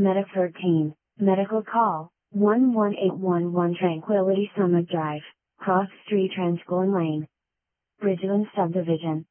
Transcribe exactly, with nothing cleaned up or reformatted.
Medic thirteen, Medical Call, one one eight one one Tranquility Summit Drive, Cross Street Transcoin Lane. Bridgeland Subdivision.